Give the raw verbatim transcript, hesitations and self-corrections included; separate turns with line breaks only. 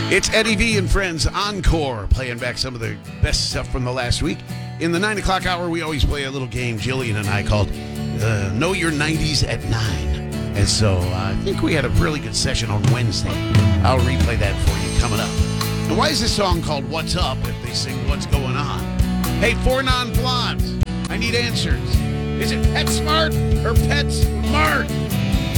It's Eddie V and Friends Encore, playing back some of the best stuff from the last week. In the nine o'clock hour, we always play a little game, Jillian and I, called uh, Know Your nineties at nine. And so uh, I think we had a really good session on Wednesday. I'll replay that for you coming up. And why is this song called What's Up if they sing What's Going On? Hey, four non-blondes, I need answers. Is it PetSmart or PetSmart?